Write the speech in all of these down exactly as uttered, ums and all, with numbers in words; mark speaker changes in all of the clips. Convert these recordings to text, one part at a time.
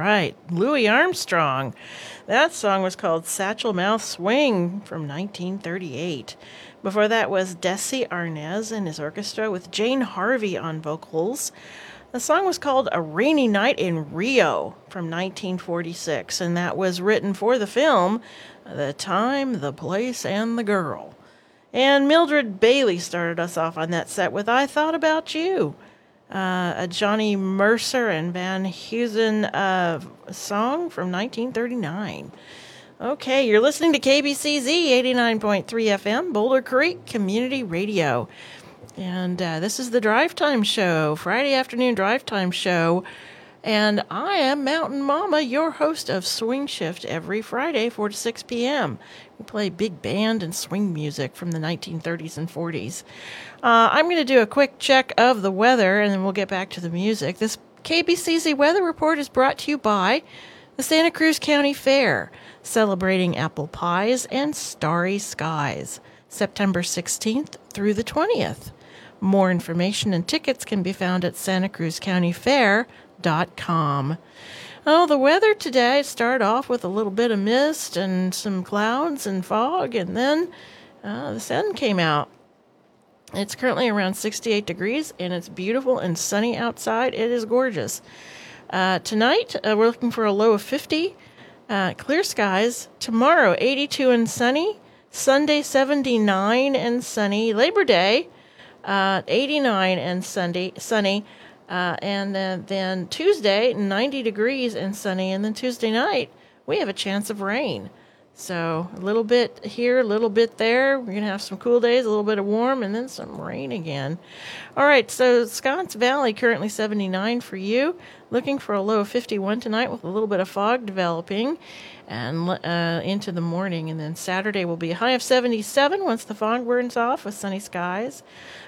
Speaker 1: right. Louis Armstrong. That song was called Satchel Mouth Swing from nineteen thirty-eight. Before that was Desi Arnaz and his orchestra with Jane Harvey on vocals. The song was called A Rainy Night in Rio from nineteen forty-six, and that was written for the film The Time, the Place, and the Girl. And Mildred Bailey started us off on that set with I Thought About You, uh, a Johnny Mercer and Van Heusen uh, song from nineteen thirty-nine. Okay, you're listening to K B C Z eighty-nine point three F M, Boulder Creek Community Radio. And uh, this is the Drive Time Show, Friday afternoon Drive Time Show. And I am Mountain Mama, your host of Swing Shift every Friday, four to six p.m. We play big band and swing music from the nineteen thirties and forties. Uh, I'm going to do a quick check of the weather, and then we'll get back to the music. This K B C Z weather report is brought to you by the Santa Cruz County Fair, celebrating apple pies and starry skies, September sixteenth through the twentieth. More information and tickets can be found at santa cruz county fair dot com. Oh, the weather today started off with a little bit of mist and some clouds and fog, and then uh, the sun came out. It's currently around sixty-eight degrees, and it's beautiful and sunny outside. It is gorgeous. Uh, tonight, uh, we're looking for a low of fifty, uh, clear skies. Tomorrow, eighty-two and sunny. Sunday, seventy-nine and sunny. Labor Day, uh, eighty-nine and Sunday, sunny. Uh, and then, then Tuesday, ninety degrees and sunny. And then Tuesday night, we have a chance of rain. So a little bit here, a little bit there. We're going to have some cool days, a little bit of warm, and then some rain again. All right, so Scotts Valley, currently seventy-nine for you. Looking for a low of fifty-one tonight with a little bit of fog developing and uh, into the morning. And then Saturday will be a high of seventy-seven once the fog burns off with sunny skies.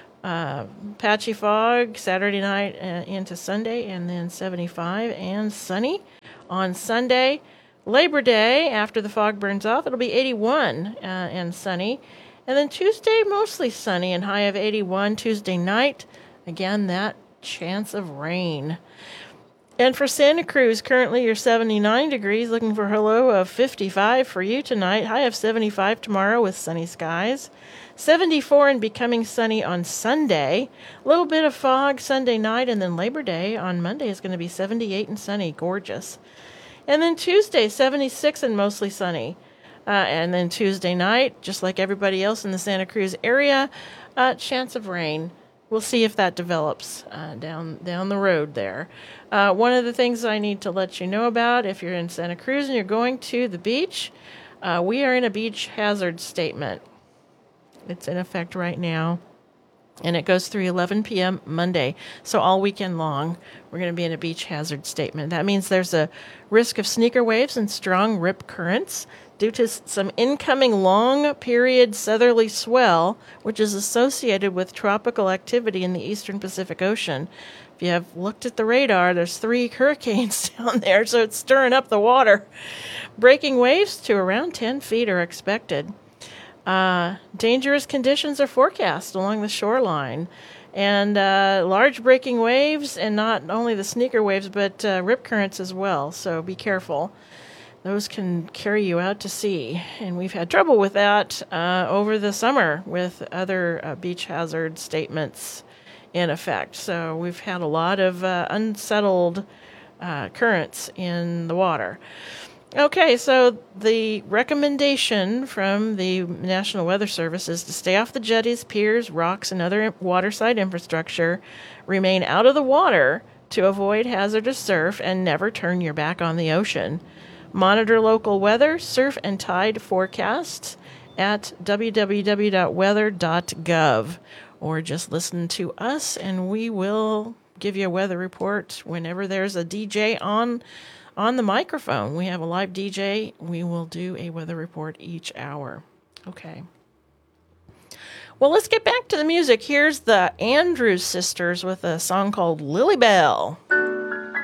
Speaker 1: Uh, patchy fog Saturday night uh, into Sunday, and then seventy-five and sunny on Sunday. Labor Day, after the fog burns off, it'll be eighty-one uh, and sunny. And then Tuesday, mostly sunny and high of eighty-one. Tuesday night, again, that chance of rain. And for Santa Cruz, currently you're seventy-nine degrees, looking for a low of fifty-five for you tonight. High of seventy-five tomorrow with sunny skies. seventy-four and becoming sunny on Sunday. A little bit of fog Sunday night, and then Labor Day on Monday is going to be seventy-eight and sunny. Gorgeous. And then Tuesday, seventy-six and mostly sunny. Uh, and then Tuesday night, just like everybody else in the Santa Cruz area, uh, chance of rain. We'll see if that develops uh, down down the road there. Uh, one of the things I need to let you know about, if you're in Santa Cruz and you're going to the beach, uh, we are in a beach hazard statement. It's in effect right now. And it goes through eleven p.m. Monday. So all weekend long, we're going to be in a beach hazard statement. That means there's a risk of sneaker waves and strong rip currents due to some incoming long-period southerly swell, which is associated with tropical activity in the eastern Pacific Ocean. If you have looked at the radar, there's three hurricanes down there, so it's stirring up the water. Breaking waves to around ten feet are expected. Uh, dangerous conditions are forecast along the shoreline, and uh, large breaking waves, and not only the sneaker waves, but uh, rip currents as well, so be careful. Those can carry you out to sea, and we've had trouble with that uh, over the summer with other uh, beach hazard statements in effect. So we've had a lot of uh, unsettled uh, currents in the water. Okay, so the recommendation from the National Weather Service is to stay off the jetties, piers, rocks, and other waterside infrastructure, remain out of the water to avoid hazardous surf, and never turn your back on the ocean. Monitor local weather, surf, and tide forecasts at w w w dot weather dot gov, or just listen to us, and we will give you a weather report whenever there's a D J on On the microphone. We have a live D J. We will do a weather report each hour. Okay. Well, let's get back to the music. Here's the Andrews Sisters with a song called Lily Bell.